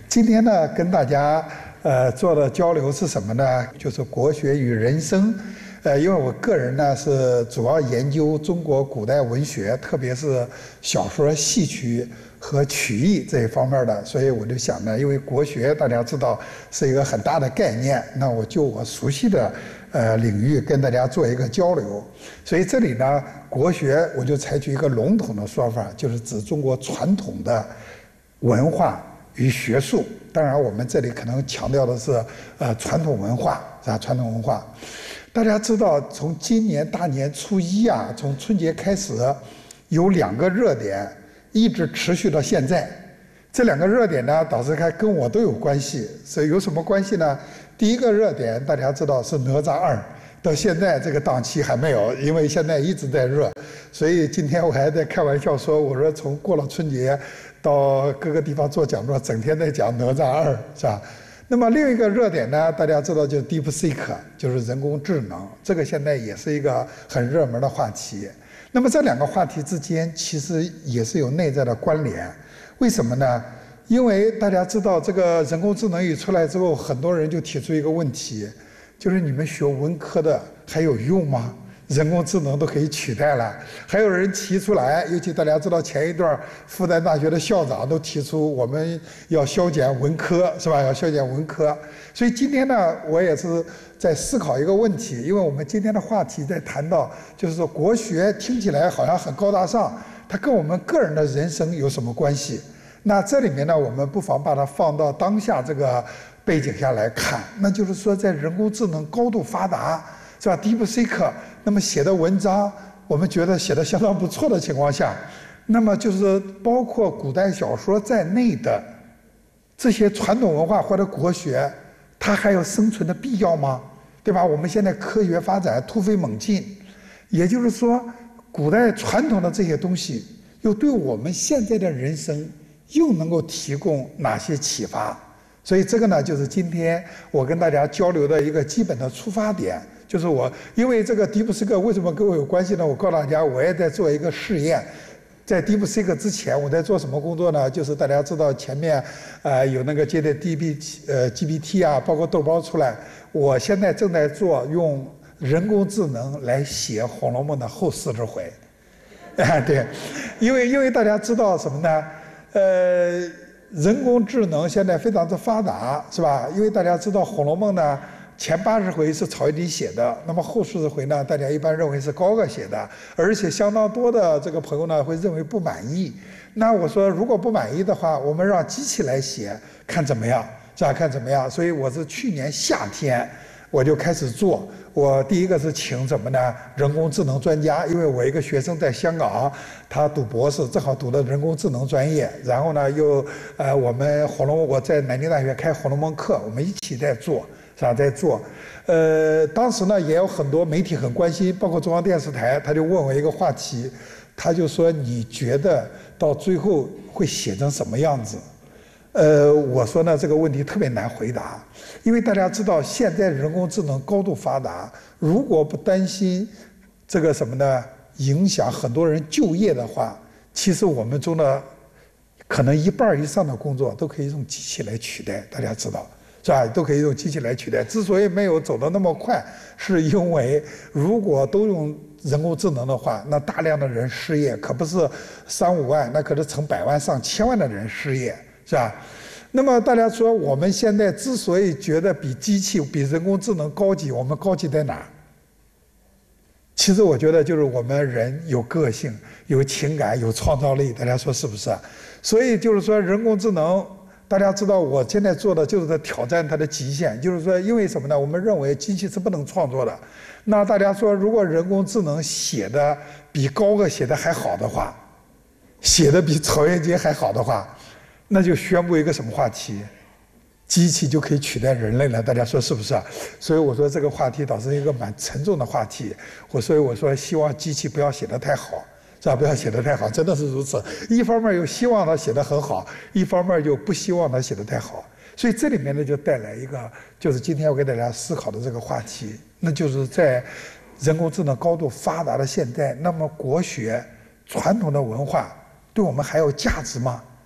今天呢，跟大家做的交流是什么呢？就是国学与人生。因为我个人呢是主要研究中国古代文学，特别是小说、戏曲和曲艺这一方面的，所以我就想呢，因为国学大家知道是一个很大的概念，那我就我熟悉的领域跟大家做一个交流。所以这里呢，国学我就采取一个笼统的说法，就是指中国传统的文化与学术。当然，我们这里可能强调的是传统文化，是吧？传统文化。大家知道，从今年大年初一啊，从春节开始，有2个热点一直持续到现在。这2个热点呢，导致看跟我都有关系。所以有什么关系呢？第一个热点大家知道是哪吒2，到现在这个档期还没有，因为现在一直在热。所以今天我还在开玩笑说，我说从过了春节到各个地方做讲座，整天在讲哪吒2，是吧？那么另一个热点呢，大家知道就是 DeepSeek， 就是人工智能，这个现在也是一个很热门的话题。那么这2个话题之间其实也是有内在的关联。为什么呢？因为大家知道这个人工智能一出来之后，很多人就提出一个问题，就是你们学文科的还有用吗？人工智能都可以取代了。还有人提出来，尤其大家知道前一段复旦大学的校长都提出我们要削减文科，是吧？要削减文科。所以今天呢，我也是在思考一个问题，因为我们今天的话题在谈到，就是说国学听起来好像很高大上，它跟我们个人的人生有什么关系？那这里面呢，我们不妨把它放到当下这个背景下来看，那就是说在人工智能高度发达，是吧 ？DeepSeek 那么写的文章，我们觉得写的相当不错的情况下，那么就是包括古代小说在内的这些传统文化或者国学，它还有生存的必要吗？对吧？我们现在科学发展突飞猛进，也就是说，古代传统的这些东西，又对我们现在的人生又能够提供哪些启发？所以这个呢，就是今天我跟大家交流的一个基本的出发点。就是我，因为这个 DeepSeek 为什么跟我有关系呢？我告诉大家，我也在做一个试验。在 DeepSeek 之前，我在做什么工作呢？就是大家知道前面有那个接的 GPT 啊，包括豆包出来。我现在正在做用人工智能来写《红楼梦》的后40回。对，因为大家知道什么呢？人工智能现在非常之发达，是吧？因为大家知道《红楼梦》呢。前80回是曹雪芹写的，那么后40回呢，大家一般认为是高鹗写的，而且相当多的这个朋友呢会认为不满意。那我说，如果不满意的话，我们让机器来写，看怎么样，是吧？看怎么样。所以我是去年夏天我就开始做。我第一个是请什么呢？人工智能专家，因为我一个学生在香港，他读博士，正好读的人工智能专业。然后呢，又我们红楼梦，我在南京大学开红楼梦课，我们一起在做。是吧？在做，当时呢也有很多媒体很关心，包括中央电视台，他就问我一个话题，他就说你觉得到最后会写成什么样子？我说呢这个问题特别难回答，因为大家知道现在人工智能高度发达，如果不担心这个什么呢影响很多人就业的话，其实我们中的可能1半以上的工作都可以用机器来取代，大家知道。是吧？都可以用机器来取代。之所以没有走得那么快，是因为如果都用人工智能的话，那大量的人失业，可不是3、5万，那可是成百万、上千万的人失业，是吧？那么大家说，我们现在之所以觉得比机器、比人工智能高级，我们高级在哪儿？其实我觉得就是我们人有个性、有情感、有创造力，大家说是不是？所以就是说人工智能。大家知道，我现在做的就是在挑战它的极限，就是说，因为什么呢？我们认为机器是不能创作的。那大家说，如果人工智能写的比高鹗写的还好的话，写的比曹雪芹还好的话，那就宣布一个什么话题？机器就可以取代人类了。大家说是不是啊？所以我说这个话题倒是一个蛮沉重的话题。所以我说，希望机器不要写得太好。是吧？不要写得太好，真的是如此。一方面又希望他写得很好，一方面又不希望他写得太好。所以这里面呢，就带来一个，就是今天我给大家思考的这个话题，那就是在人工智能高度发达的现在，那么国学传统的文化对我们还有价值吗？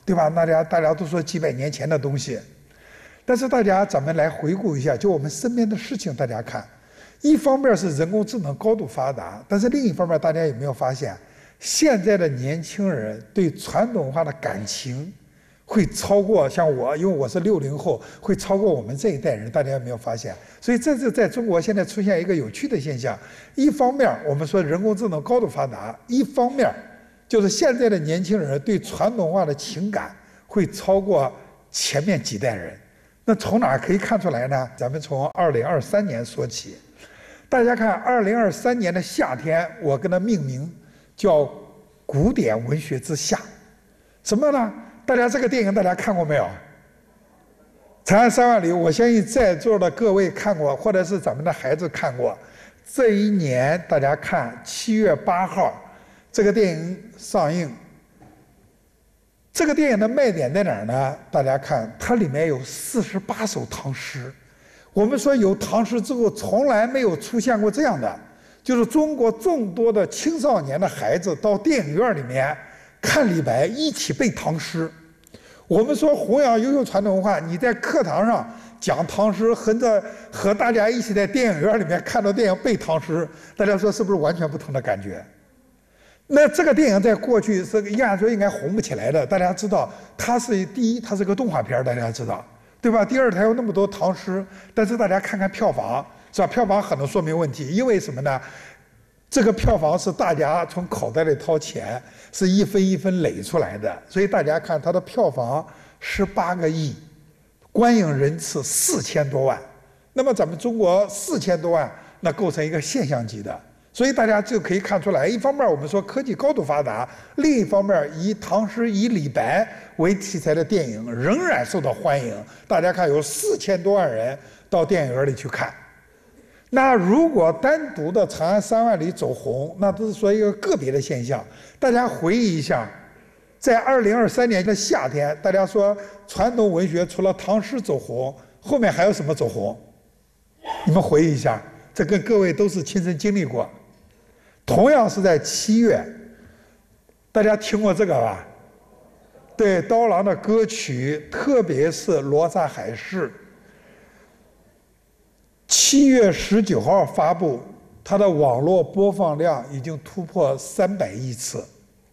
对吧？大家都说几百年前的东西，但是咱们来回顾一下，就我们身边的事情，大家看，一方面是人工智能高度发达，但是另一方面，大家有没有发现，现在的年轻人对传统文化的感情会超过像我，因为我是60后，会超过我们这一代人，大家有没有发现？所以这是在中国现在出现一个有趣的现象，一方面我们说人工智能高度发达，一方面就是现在的年轻人对传统文化的情感会超过前面几代人。那从哪可以看出来呢？咱们从2023年说起，大家看2023年的夏天，我跟它命名叫“古典文学之夏”，什么呢？大家这个电影大家看过没有？《长安三万里》，我相信在座的各位看过，或者是咱们的孩子看过。这一年大家看7月8号这个电影上映。这个电影的卖点在哪儿呢？大家看，它里面有48首唐诗。我们说有唐诗之后，从来没有出现过这样的，就是中国众多的青少年的孩子到电影院里面看李白，一起背唐诗。我们说弘扬优秀传统文化，你在课堂上讲唐诗，和大家一起在电影院里面看到电影背唐诗，大家说是不是完全不同的感觉？那这个电影在过去是按说应该红不起来的，大家知道，它是第一，它是个动画片，大家知道，对吧？第二，它有那么多唐诗，但是大家看看票房，是吧？票房很能说明问题，因为什么呢？这个票房是大家从口袋里掏钱，是一分一分垒出来的，所以大家看它的票房18个亿，观影人次4000多万，那么咱们中国4000多万，那构成一个现象级的。所以大家就可以看出来，一方面我们说科技高度发达，另一方面以唐诗、以李白为题材的电影仍然受到欢迎。大家看，有4000多万人到电影院里去看。那如果单独的《长安三万里》走红，那都是说一个个别的现象。大家回忆一下，在2023年的夏天，大家说传统文学除了唐诗走红，后面还有什么走红？你们回忆一下，这跟各位都是亲身经历过。同样是在7月，大家听过这个吧？对，刀郎的歌曲，特别是《罗刹海市》，7月19号发布，它的网络播放量已经突破300亿次，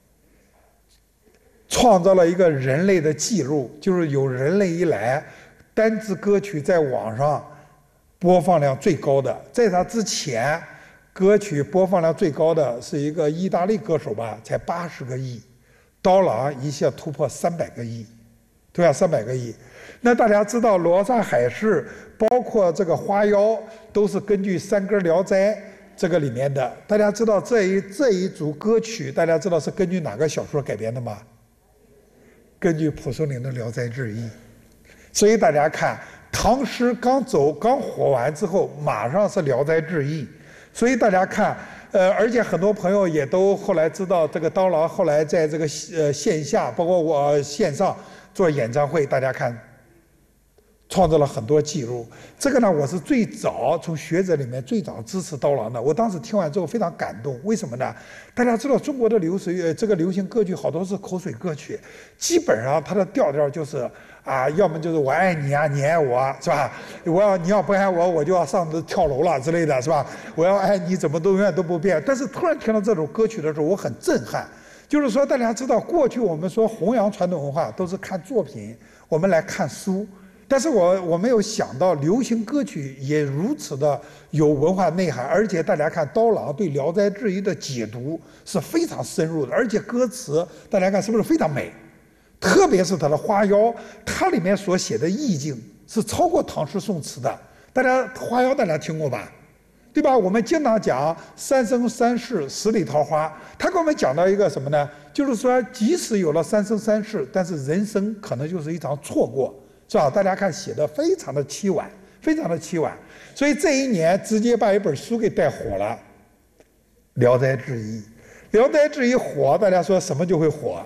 创造了一个人类的记录，就是有人类以来单支歌曲在网上播放量最高的。在它之前，歌曲播放量最高的是一个意大利歌手吧，才80个亿，刀郎一下突破300个亿，对吧？300个亿。那大家知道《罗刹海市》包括这个《花妖》都是根据三根《聊斋》这个里面的。大家知道这一组歌曲，大家知道是根据哪个小说改编的吗？根据蒲松龄的《聊斋志异》。所以大家看，唐诗刚火完之后，马上是《聊斋志异》。所以大家看，而且很多朋友也都后来知道，这个刀郎后来在这个线下，包括我线上做演唱会，大家看，创造了很多记录。这个呢，我是最早从学者里面最早支持刀郎的。我当时听完之后非常感动，为什么呢？大家知道中国的这个流行歌曲好多是口水歌曲，基本上它的调就是啊，要么就是我爱你啊，你爱我，是吧？你要不爱我，我就要上跳楼了之类的，是吧？我要爱你，怎么都永远都不变。但是突然听到这首歌曲的时候，我很震撼。就是说，大家知道过去我们说弘扬传统文化都是看作品，我们来看书。但是我没有想到流行歌曲也如此的有文化内涵，而且大家看刀郎对《聊斋志异》的解读是非常深入的，而且歌词大家看是不是非常美？特别是他的《花妖》，它里面所写的意境是超过唐诗宋词的。大家《花妖》大家听过吧？对吧？我们经常讲三生三世十里桃花，他给我们讲到一个什么呢？就是说，即使有了三生三世，但是人生可能就是一场错过。是吧？大家看写的非常的凄婉，非常的凄婉，所以这一年直接把一本书给带火了，《聊斋志异》。《聊斋志异》火，大家说什么就会火？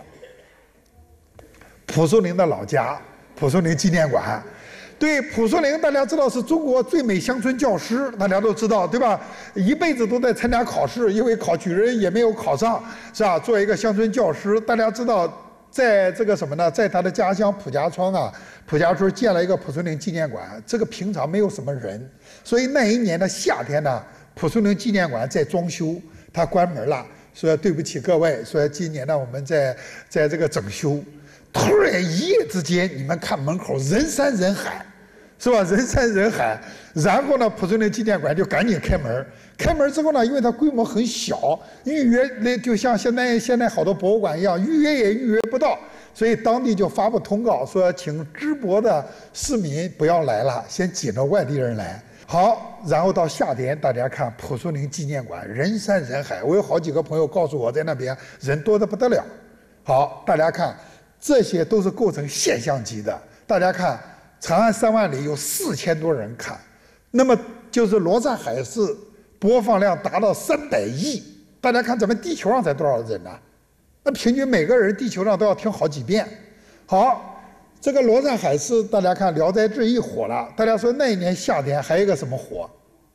蒲松龄的老家，蒲松龄纪念馆。对，蒲松龄大家知道是中国最美乡村教师，大家都知道，对吧？一辈子都在参加考试，因为考举人也没有考上，是吧？做一个乡村教师，大家知道。 在这个什么呢，在他的家乡蒲家村啊，蒲家村建了一个蒲松龄纪念馆。这个平常没有什么人，所以那一年的夏天呢，蒲松龄纪念馆在装修，它关门了，说对不起各位，说今年呢我们在这个整修。突然一夜之间，你们看门口人山人海，是吧？人山人海。然后呢，蒲松龄纪念馆就赶紧开门。开门之后呢，因为它规模很小，预约那就像现在好多博物馆一样，预约也预约不到，所以当地就发布通告说，请淄博的市民不要来了，先紧着外地人来。好，然后到夏天，大家看蒲松龄纪念馆人山人海，我有好几个朋友告诉我，在那边人多得不得了。好，大家看，这些都是构成现象级的。大家看，长安3万里有4000多人看，那么就是罗刹海市播放量达到300亿。大家看咱们地球上才多少人呢？那平均每个人地球上都要听好几遍。好，这个罗刹海市，大家看《聊斋志异》火了。大家说那一年夏天还有一个什么火？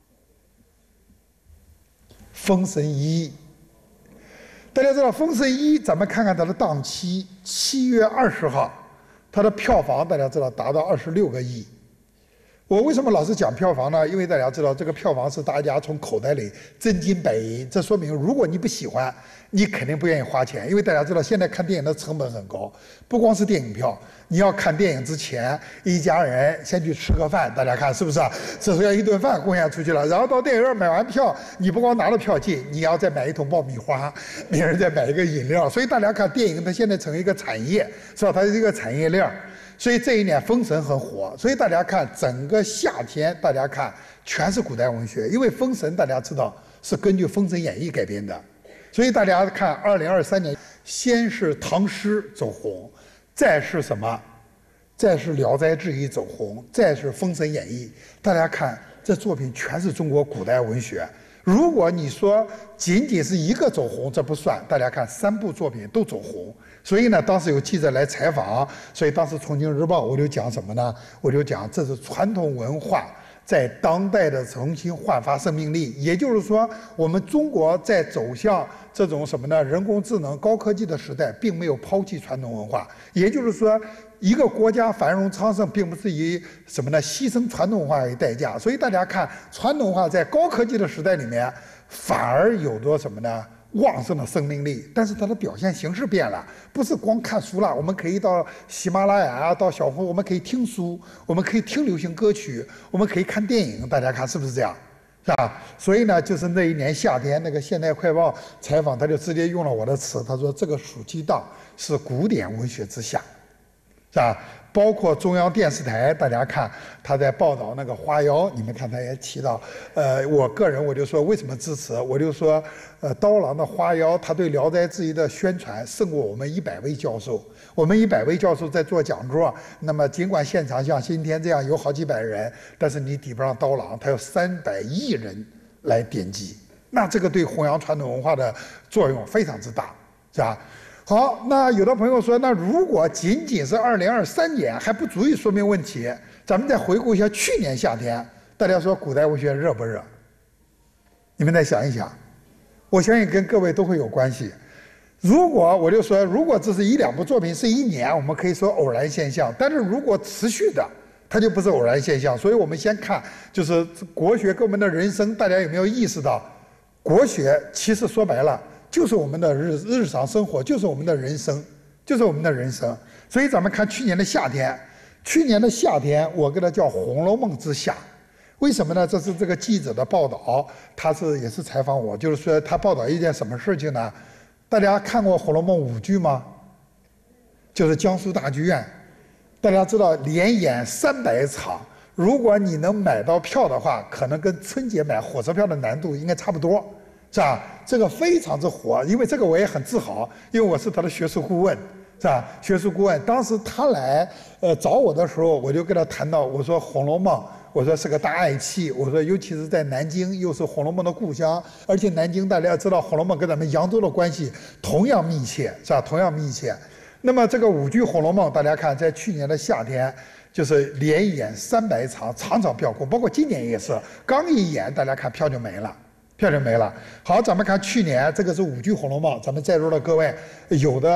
封神一。大家知道《封神一》，咱们看看它的档期，7月20号，它的票房大家知道达到26个亿。我为什么老是讲票房呢？因为大家知道这个票房是大家从口袋里真金白银，这说明如果你不喜欢，你肯定不愿意花钱。因为大家知道现在看电影的成本很高，不光是电影票，你要看电影之前，一家人先去吃个饭，大家看是不是？这时候要一顿饭贡献出去了，然后到电影院买完票，你不光拿了票进，你要再买一桶爆米花，别人再买一个饮料。所以大家看电影，它现在成为一个产业，是吧？它是一个产业链。所以这一年《封神》很火，所以大家看整个夏天，大家看全是古代文学，因为《封神》大家知道是根据《封神演义》改编的，所以大家看2023年，先是唐诗走红，再是什么？再是《聊斋志异》走红，再是《封神演义》。大家看这作品全是中国古代文学。如果你说仅仅是一个走红，这不算。大家看3部作品都走红，所以呢，当时有记者来采访，所以当时《重庆日报》我就讲什么呢？我就讲这是传统文化在当代的重新焕发生命力。也就是说，我们中国在走向这种什么呢？人工智能、高科技的时代，并没有抛弃传统文化。也就是说，一个国家繁荣昌盛，并不是以什么呢？牺牲传统文化为代价。所以大家看，传统文化在高科技的时代里面，反而有着什么呢？旺盛的生命力。但是它的表现形式变了，不是光看书了，我们可以到喜马拉雅啊，到小红，我们可以听书，我们可以听流行歌曲，我们可以看电影。大家看是不是这样？是吧？所以呢，就是那一年夏天，那个《现代快报》采访，他就直接用了我的词，他说这个暑期档是古典文学之夏。是吧？包括中央电视台，大家看他在报道那个花妖，你们看他也提到，我个人我就说为什么支持，我就说，刀郎的花妖，他对《聊斋志异》的宣传胜过我们100位教授。我们100位教授在做讲座，那么尽管现场像今天这样有好几百人，但是你抵不上刀郎，他有300亿人来点击，那这个对弘扬传统文化的作用非常之大，是吧？好，那有的朋友说，那如果仅仅是2023年还不足以说明问题，咱们再回顾一下去年夏天，大家说古代文学热不热？你们再想一想，我相信跟各位都会有关系。如果我就说，如果这是1、2部作品是1年，我们可以说偶然现象，但是如果持续的，它就不是偶然现象。所以我们先看，就是国学跟我们的人生，大家有没有意识到，国学其实说白了，就是我们的日常生活，就是我们的人生，就是我们的人生。所以咱们看去年的夏天，去年的夏天我给它叫《红楼梦之夏》，为什么呢？这是这个记者的报道，他也是采访我，就是说他报道一件什么事情呢？大家看过《红楼梦》舞剧吗？就是江苏大剧院，大家知道连演300场，如果你能买到票的话，可能跟春节买火车票的难度应该差不多。是吧？这个非常之火，因为这个我也很自豪，因为我是他的学术顾问，是吧？学术顾问，当时他来找我的时候，我就跟他谈到，我说《红楼梦》，我说是个大爱器，我说尤其是在南京，又是《红楼梦》的故乡，而且南京大家知道，《红楼梦》跟咱们扬州的关系同样密切，是吧？同样密切。那么这个舞剧《红楼梦》，大家看，在去年的夏天，就是连演300场，场场票空，包括今年也是，刚一演，大家看票就没了。票就没了。好，咱们看去年这个是舞剧《红楼梦》，咱们在座的各位，有的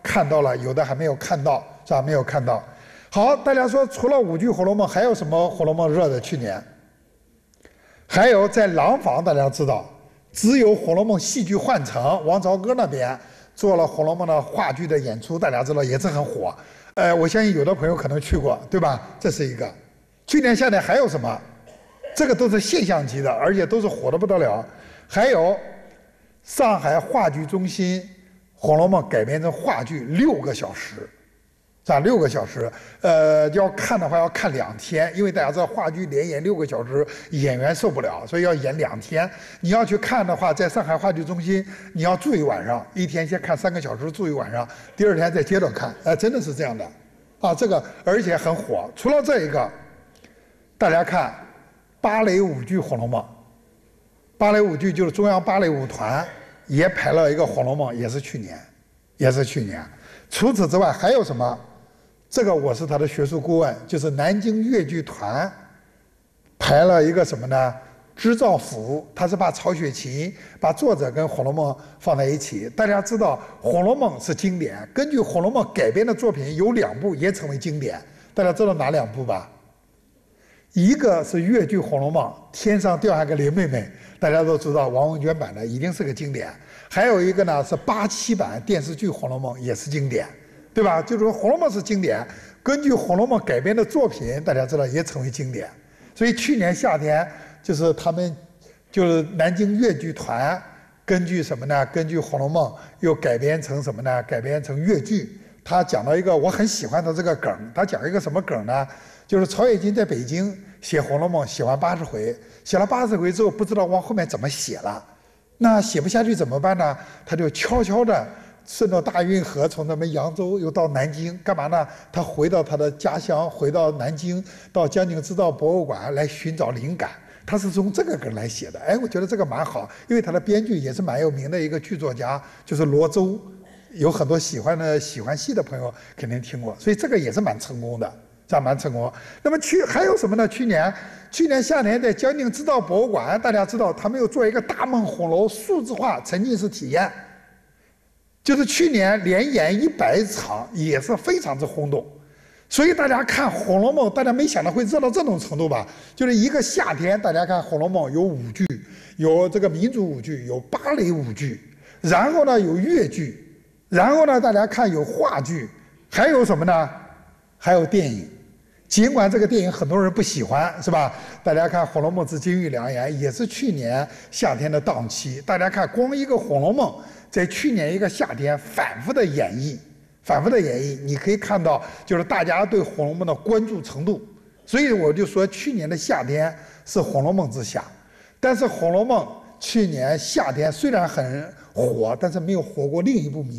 看到了，有的还没有看到，是吧？没有看到。好，大家说除了舞剧《红楼梦》，还有什么《红楼梦》热的？去年还有在廊坊，大家知道，只有《红楼梦》戏剧换乘，王朝歌那边做了《红楼梦》的话剧的演出，大家知道也是很火。我相信有的朋友可能去过，对吧？这是一个。去年夏天还有什么？这个都是现象级的，而且都是火得不得了。还有上海话剧中心《红楼梦》改编成话剧6个小时。是吧？6个小时，要看的话要看2天，因为大家知道话剧连演6个小时，演员受不了，所以要演2天。你要去看的话，在上海话剧中心，你要住一晚上，一天先看3个小时，住一晚上，第2天再接着看，真的是这样的，啊，这个而且很火。除了这一个，大家看芭蕾舞剧《红楼梦》，芭蕾舞剧就是中央芭蕾舞团也排了一个《红楼梦》，也是去年。除此之外还有什么？这个我是他的学术顾问，就是南京越剧团排了一个什么呢？织造府，他是把曹雪芹把作者跟《红楼梦》放在一起。大家知道《红楼梦》是经典，根据《红楼梦》改编的作品有2部也成为经典，大家知道哪2部吧？一个是越剧《红楼梦》，天上掉下个林妹妹，大家都知道王文娟版的一定是个经典。还有一个呢是87版电视剧《红楼梦》，也是经典，对吧？就是说《红楼梦》是经典，根据《红楼梦》改编的作品，大家知道也成为经典。所以去年夏天就是他们就是南京越剧团根据什么呢？根据《红楼梦》又改编成什么呢？改编成越剧。他讲到一个我很喜欢的这个梗，他讲一个什么梗呢？就是曹雪芹在北京写《红楼梦》，写完80回，写了80回之后，不知道往后面怎么写了。那写不下去怎么办呢？他就悄悄地顺着大运河，从咱们扬州又到南京，干嘛呢？他回到他的家乡，回到南京，到江宁织造博物馆来寻找灵感。他是从这个梗来写的。我觉得这个蛮好，因为他的编剧也是蛮有名的一个剧作家，就是罗周，有很多喜欢戏的朋友肯定听过，所以这个也是蛮成功的。这样蛮成功。那么还有什么呢？去年夏天在江宁织造博物馆，大家知道他们又做一个大梦红楼数字化沉浸式体验，就是去年连演100场，也是非常之轰动。所以大家看《红楼梦》，大家没想到会热到这种程度吧？就是一个夏天，大家看《红楼梦》有舞剧，有这个民族舞剧，有芭蕾舞剧，然后呢有越剧，然后呢大家看有话剧，还有什么呢？还有电影。尽管这个电影很多人不喜欢，是吧？大家看《红楼梦之金玉良缘》也是去年夏天的档期。大家看，光一个《红楼梦》在去年一个夏天反复的演绎，你可以看到就是大家对《红楼梦》的关注程度。所以我就说，去年的夏天是《红楼梦之夏，但是《红楼梦》去年夏天虽然很火，但是没有火过另一部名